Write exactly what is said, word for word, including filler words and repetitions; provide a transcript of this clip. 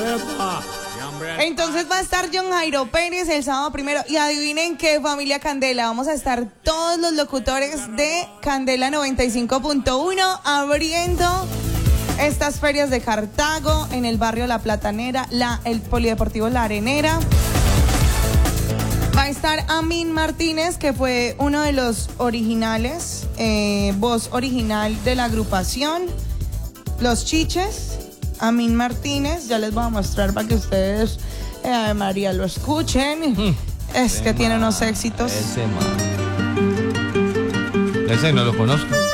Entonces va a estar John Jairo Pérez el sábado primero. Y adivinen qué, familia Candela, vamos a estar todos los locutores de Candela noventa y cinco punto uno abriendo estas ferias de Cartago en el barrio La Platanera, la, el Polideportivo La Arenera. Va a estar Amin Martínez, que fue uno de los originales, eh, voz original de la agrupación Los Chiches. Amin Martínez, ya les voy a mostrar para que ustedes, eh, María, lo escuchen. Mm, es que man, tiene unos éxitos. Ese man. Ese no lo conozco.